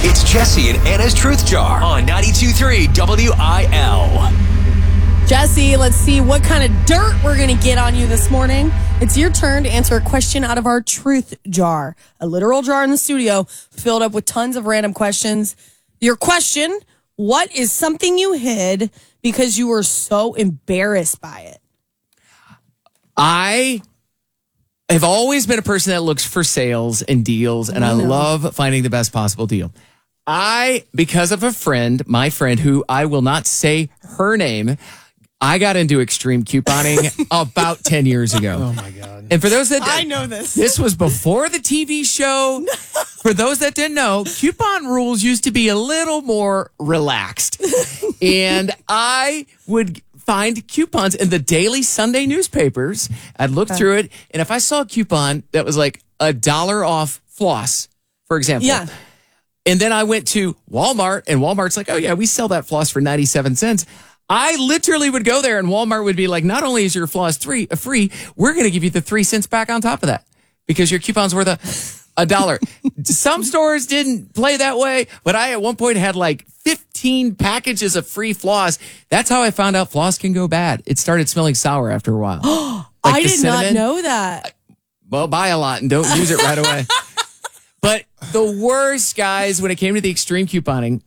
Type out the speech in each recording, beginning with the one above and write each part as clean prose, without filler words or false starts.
It's Jesse and Anna's Truth Jar on 92.3 WIL. Jesse, let's see what kind of dirt we're going to get on you this morning. It's your turn to answer a question out of our Truth Jar, a literal jar in the studio filled up with tons of random questions. Your question, what is something you hid because you were so embarrassed by it? I have always been a person that looks for sales and deals, and I love finding the best possible deal. Because of a friend, my friend, who I will not say her name, I got into extreme couponing about 10 years ago. Oh, my God. And for those that I know this. This was before the TV show. For those that didn't know, coupon rules used to be a little more relaxed. And I would find coupons in the daily Sunday newspapers. I'd look through it, and if I saw a coupon that was like $1 off floss, for example. Yeah. And then I went to Walmart, and Walmart's like, oh, yeah, we sell that floss for 97 cents. I literally would go there, and Walmart would be like, not only is your floss free, we're going to give you the 3 cents back on top of that because your coupon's worth $1. Some stores didn't play that way, but I at one point had like 15 packages of free floss. That's how I found out floss can go bad. It started smelling sour after a while. Like I did not know that. Well, buy a lot and don't use it right away. But the worst, guys, when it came to the extreme couponing,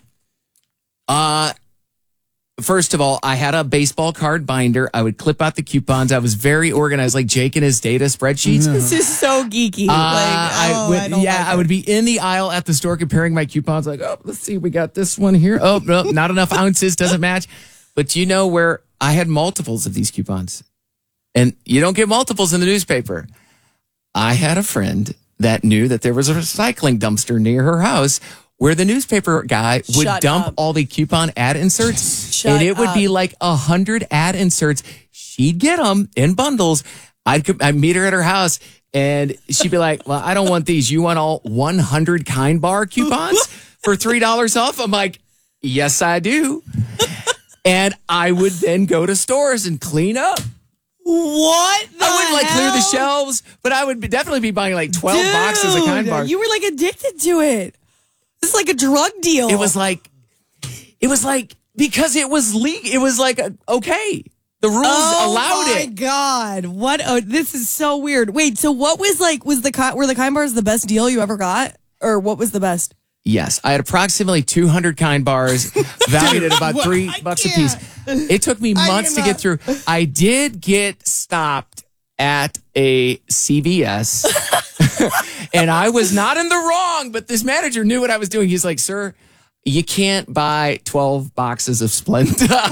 first of all, I had a baseball card binder. I would clip out the coupons. I was very organized, like Jake and his data spreadsheets. This is so geeky. I would be in the aisle at the store comparing my coupons. Like, oh, let's see, we got this one here. Oh, no, not enough ounces, doesn't match. But you know where I had multiples of these coupons, and you don't get multiples in the newspaper. I had a friend that knew that there was a recycling dumpster near her house where the newspaper guy would dump all the coupon ad inserts, and it would be like 100 ad inserts. She'd get them in bundles. I'd meet her at her house, and she'd be like, well, I don't want these. You want all 100 Kind Bar coupons for $3 off? I'm like, yes, I do. And I would then go to stores and clean up. What the I wouldn't like clear the hell? shelves, but I would definitely be buying like 12 boxes of Kind Bar. You were like addicted to it. This is like a drug deal. It was like because it was legal. It was like okay, the rules allowed it. Oh my God! What? Oh, this is so weird. Wait, so what was like? Were the Kind Bars the best deal you ever got, or what was the best? Yes, I had approximately 200 Kind Bars valued at about $3 a piece. It took me months to get through. I did get stopped at a CVS, and I was not in the wrong, but this manager knew what I was doing. He's like, sir, you can't buy 12 boxes of Splenda.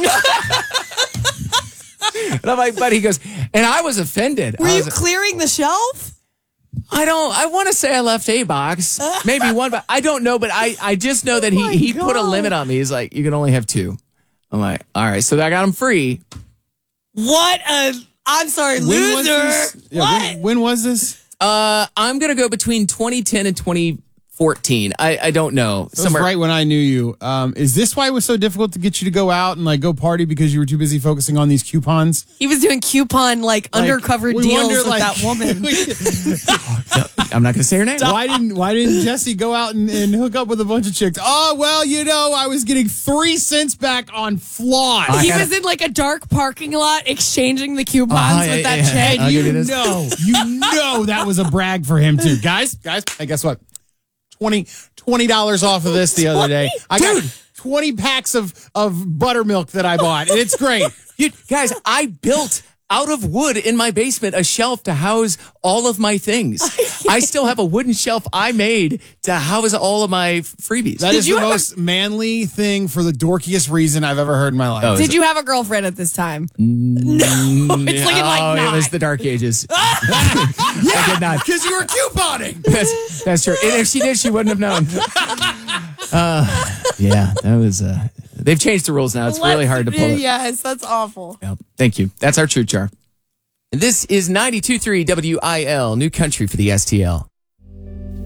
And I'm like, but he goes, and I was offended. Were you clearing the shelf? I want to say I left a box, maybe one, but I don't know. But I just know that he put a limit on me. He's like, you can only have 2. I'm like, all right. So I got them free. I'm sorry, loser. When was this? I'm going to go between 2010 and 2014. I don't know. That was right when I knew you. Is this why it was so difficult to get you to go out and like go party because you were too busy focusing on these coupons? He was doing coupon undercover deals with that woman. I'm not going to say her name. Why didn't Jesse go out and hook up with a bunch of chicks? Oh, well, I was getting 3 cents back on floss. He was in like a dark parking lot exchanging the coupons with that chick. You know that was a brag for him too. Guys, hey, guess what? $20 off of this the other day. I got 20 packs of buttermilk that I bought, and it's great. Guys, I built out of wood in my basement a shelf to house all of my things. I still have a wooden shelf I made to house all of my freebies. That is the most manly thing for the dorkiest reason I've ever heard in my life. Did you have a girlfriend at this time? No. It's looking like not. It was the dark ages. I did not. Because you were couponing. That's true. And if she did, she wouldn't have known. Yeah, that was... They've changed the rules now. It's really hard to pull it. Yes, that's awful. Yep. Thank you. That's our Truth Jar. This is 92.3 WIL, New Country for the STL.